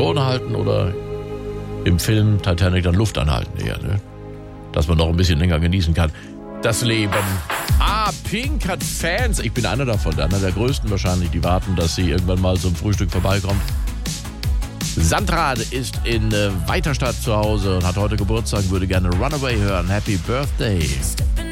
Boden halten oder im Film Titanic dann Luft anhalten eher, ne? Dass man noch ein bisschen länger genießen kann. Das Leben. Pink hat Fans. Ich bin einer davon, einer der größten wahrscheinlich, die warten, dass sie irgendwann mal zum Frühstück vorbeikommt. Sandra ist in Weiterstadt zu Hause und hat heute Geburtstag, würde gerne Runaway hören. Happy Birthday.